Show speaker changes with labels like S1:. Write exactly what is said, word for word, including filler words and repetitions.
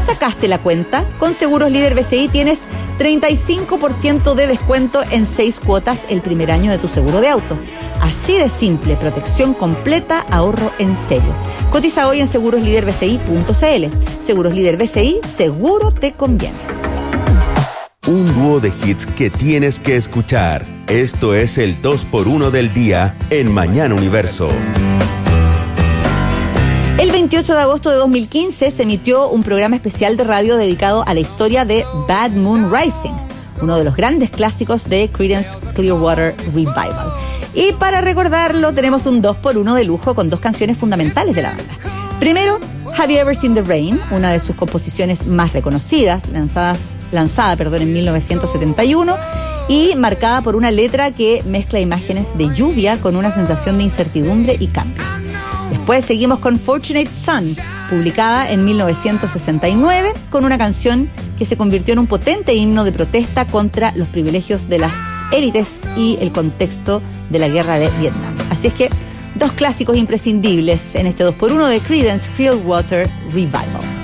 S1: sacaste la cuenta? Con Seguros Líder B C I tienes treinta y cinco por ciento de descuento en seis cuotas el primer año de tu seguro de auto. Así de simple, protección completa, ahorro en serio. Cotiza hoy en seguros líder b c i punto c l. Seguros Líder B C I, seguro te conviene.
S2: Un dúo de hits que tienes que escuchar. Esto es el dos por uno del día en Mañana Universo.
S1: El veintiocho de agosto de dos mil quince se emitió un programa especial de radio dedicado a la historia de Bad Moon Rising, uno de los grandes clásicos de Creedence Clearwater Revival. Y para recordarlo tenemos un dos por uno de lujo con dos canciones fundamentales de la banda. Primero, Have You Ever Seen the Rain, una de sus composiciones más reconocidas, lanzadas, lanzada perdón, en mil novecientos setenta y uno y marcada por una letra que mezcla imágenes de lluvia con una sensación de incertidumbre y cambio. Después seguimos con Fortunate Son, publicada en mil novecientos sesenta y nueve, con una canción que se convirtió en un potente himno de protesta contra los privilegios de las élites y el contexto de la guerra de Vietnam. Así es que dos clásicos imprescindibles en este dos por uno de Creedence Clearwater Revival.